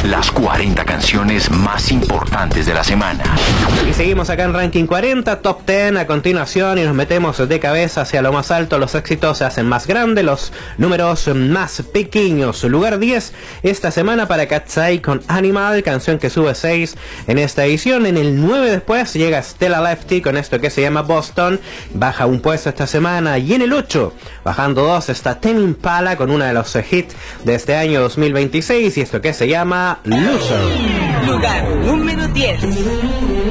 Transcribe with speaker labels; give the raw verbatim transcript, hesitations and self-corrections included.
Speaker 1: las cuarenta canciones más importantes de la semana.
Speaker 2: Y seguimos acá en Ranking cuarenta, Top diez a continuación, y nos metemos de cabeza hacia lo más alto. Los éxitos se hacen más grandes, los números más pequeños. Lugar diez esta semana para Katsai con Animal, canción que sube seis en esta edición. En el nueve después llega Stella Lefty con esto que se llama Boston, baja un puesto esta semana. Y en el ocho, bajando dos, está Tame Impala con uno de los hits de este año dos mil veintiséis, y esto que se llama Loser.
Speaker 3: Lugar número diez.